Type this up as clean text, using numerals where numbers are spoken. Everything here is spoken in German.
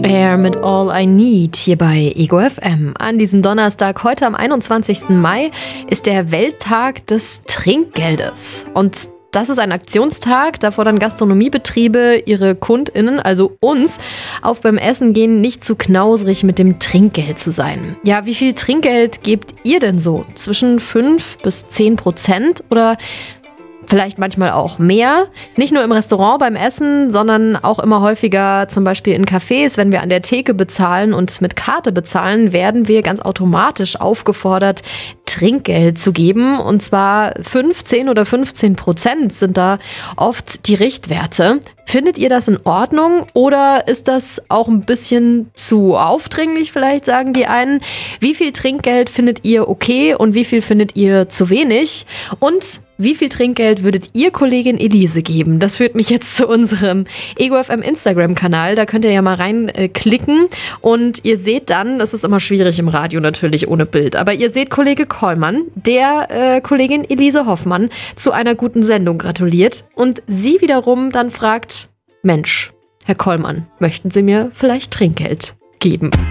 Air mit All I Need hier bei Ego FM. An diesem Donnerstag, heute am 21. Mai, ist der Welttag des Trinkgeldes. Und das ist ein Aktionstag, da fordern Gastronomiebetriebe ihre KundInnen, also uns, auf beim Essen gehen nicht zu knausrig mit dem Trinkgeld zu sein. Ja, wie viel Trinkgeld gebt ihr denn so? Zwischen 5 bis 10% oder vielleicht manchmal auch mehr. Nicht nur im Restaurant beim Essen, sondern auch immer häufiger zum Beispiel in Cafés. Wenn wir an der Theke bezahlen und mit Karte bezahlen, werden wir ganz automatisch aufgefordert, Trinkgeld zu geben. Und zwar 10 oder 15% sind da oft die Richtwerte. Findet ihr das in Ordnung oder ist das auch ein bisschen zu aufdringlich, vielleicht sagen die einen? Wie viel Trinkgeld findet ihr okay und wie viel findet ihr zu wenig? Und wie viel Trinkgeld würdet ihr Kollegin Elise geben? Das führt mich jetzt zu unserem Ego FM Instagram-Kanal. Da könnt ihr ja mal reinklicken und ihr seht dann, das ist immer schwierig im Radio natürlich ohne Bild, aber ihr seht Kollege Kollmann, der Kollegin Elise Hoffmann zu einer guten Sendung gratuliert und sie wiederum dann fragt, Mensch, Herr Kollmann, möchten Sie mir vielleicht Trinkgeld geben?